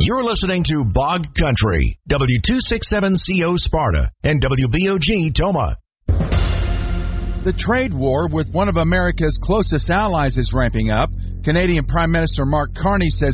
You're listening to Bog Country, W267CO Sparta and WBOG Toma. The trade war with one of America's closest allies is ramping up. Canadian Prime Minister Mark Carney says